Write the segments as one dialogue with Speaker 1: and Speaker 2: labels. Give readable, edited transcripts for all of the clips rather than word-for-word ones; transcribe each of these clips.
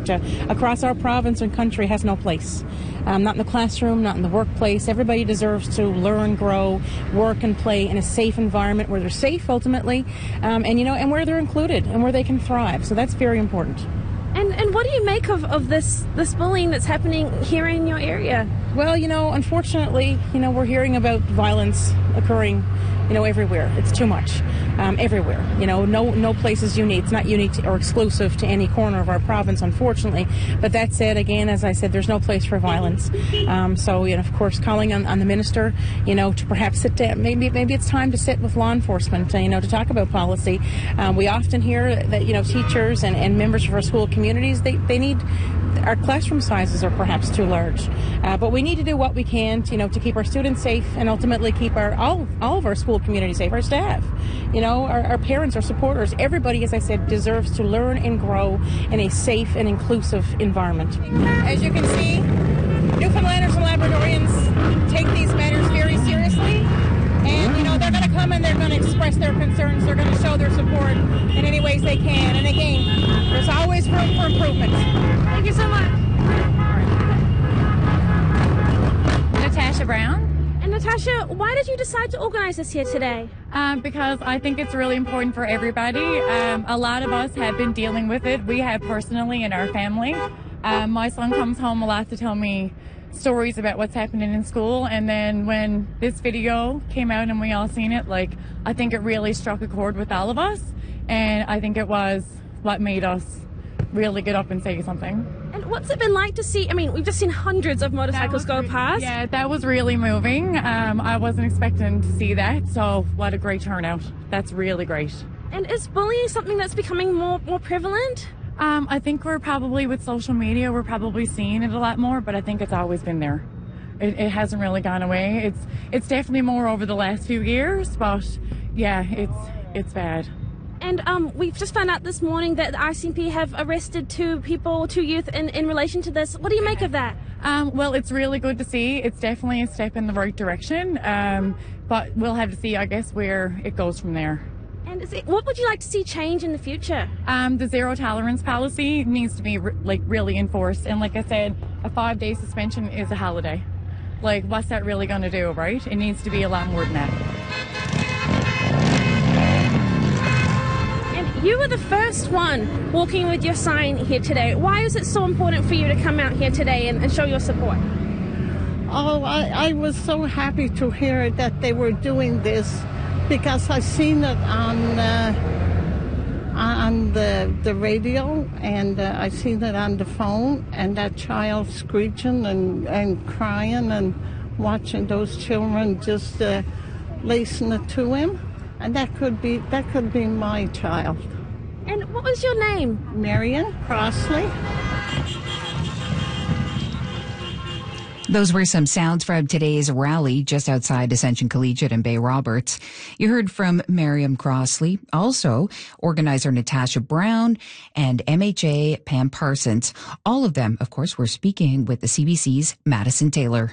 Speaker 1: but across our province and country has no place. Not in the classroom, not in the workplace. Everybody deserves to learn, grow, work, and play in a safe environment where they're safe ultimately, and where they're included and where they can thrive. So that's very important.
Speaker 2: And what do you make of this bullying that's happening here in your area?
Speaker 1: Well, unfortunately, we're hearing about violence occurring, everywhere. It's too much, everywhere. No place is unique. It's not unique or exclusive to any corner of our province, unfortunately. But that said, again, as I said, there's no place for violence. So, of course, calling on the minister, to perhaps sit down. Maybe it's time to sit with law enforcement, to talk about policy. We often hear that, teachers and members of our school communities, they need. Our classroom sizes are perhaps too large, but we need to do what we can, to keep our students safe and ultimately keep all of our school community safe, our staff, our parents, our supporters. Everybody, as I said, deserves to learn and grow in a safe and inclusive environment. As you can see, Newfoundlanders and Labradorians take these matters very seriously, and they're going to come and they're going to express their concerns. They're going to show their support in any ways they can. And again, there's always room for improvement.
Speaker 2: Thank you so much.
Speaker 3: Natasha Brown.
Speaker 2: And Natasha, why did you decide to organize this here today?
Speaker 3: Because I think it's really important for everybody. A lot of us have been dealing with it. We have personally in our family. My son comes home a lot to tell me stories about what's happening in school, and then when this video came out and we all seen it, I think it really struck a chord with all of us, and I think it was what made us really get up and say something.
Speaker 2: And what's it been like to see? I mean, we've just seen hundreds of motorcycles go past.
Speaker 3: Yeah, that was really moving. I wasn't expecting to see that, so what a great turnout. That's really great.
Speaker 2: And is bullying something that's becoming more prevalent?
Speaker 3: I think we're probably, with social media, we're probably seeing it a lot more, but I think it's always been there. It hasn't really gone away. It's definitely more over the last few years, but yeah, it's bad.
Speaker 2: And we've just found out this morning that the RCMP have arrested two youth in relation to this. What do you make of that?
Speaker 3: Well, it's really good to see. It's definitely a step in the right direction, but we'll have to see, I guess, where it goes from there.
Speaker 2: And what would you like to see change in the future?
Speaker 3: The zero tolerance policy needs to be really enforced. And like I said, a 5-day suspension is a holiday. What's that really going to do, right? It needs to be a lot more than that.
Speaker 2: And you were the first one walking with your sign here today. Why is it so important for you to come out here today and show your support?
Speaker 4: Oh, I was so happy to hear that they were doing this, because I seen it on the radio, and I seen it on the phone, and that child screeching and crying, and watching those children just lacing it to him, and that could be my child.
Speaker 2: And what was your name?
Speaker 4: Marion Crossley.
Speaker 5: Those were some sounds from today's rally just outside Ascension Collegiate in Bay Roberts. You heard from Miriam Crossley, also organizer Natasha Brown, and MHA Pam Parsons. All of them, of course, were speaking with the CBC's Madison Taylor.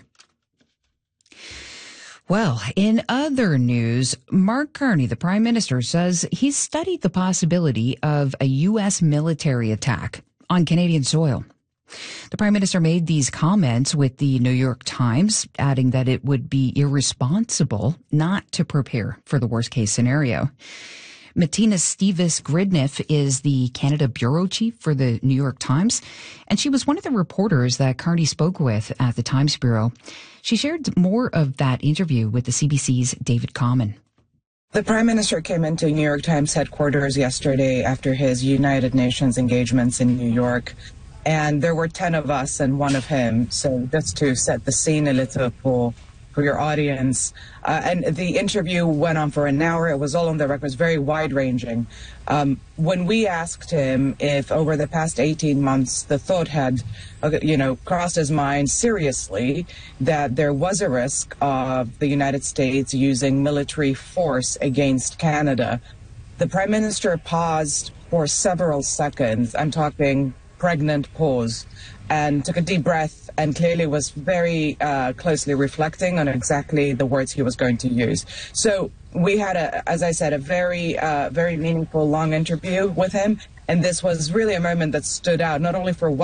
Speaker 5: Well, in other news, Mark Carney, the Prime Minister, says he's studied the possibility of a U.S. military attack on Canadian soil. The Prime Minister made these comments with the New York Times, adding that it would be irresponsible not to prepare for the worst-case scenario. Martina Stevens-Gridniff is the Canada bureau chief for the New York Times, and she was one of the reporters that Carney spoke with at the Times Bureau. She shared more of that interview with the CBC's David Common.
Speaker 6: The Prime Minister came into New York Times headquarters yesterday after his United Nations engagements in New York. And there were 10 of us and one of him. So just to set the scene a little for your audience. And the interview went on for an hour. It was all on the record. It was very wide-ranging. When we asked him if over the past 18 months the thought had, crossed his mind seriously that there was a risk of the United States using military force against Canada, the Prime Minister paused for several seconds. I'm talking pregnant pause, and took a deep breath and clearly was very closely reflecting on exactly the words he was going to use. So we had, as I said, a very meaningful, long interview with him. And this was really a moment that stood out, not only for